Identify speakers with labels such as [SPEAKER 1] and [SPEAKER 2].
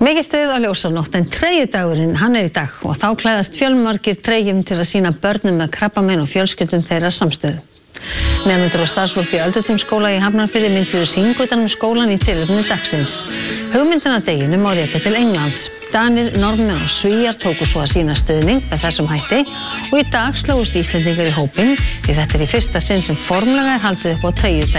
[SPEAKER 1] Mikið stuð á Ljósárnótt en treyjudagurinn hann í dag og þá klæðast fjölmargir treyjum til að sýna börnum með krabbamein og fjölskyldum þeirra samstöðu. Nemendur og starfsfólk í Öldutúnsskóla í Hafnarfirði mynduðu sýningu utan skólann í tilefni dagsins. Hugmyndina að deginum má rekja til Englands. Danir, Norðmenn og Svíar tóku svo að sýna stuðning með þessum hætti og í dag slógust Íslendingar í hópinn því þetta í fyrsta sinn sem formlega haldið upp á treyjudaginn.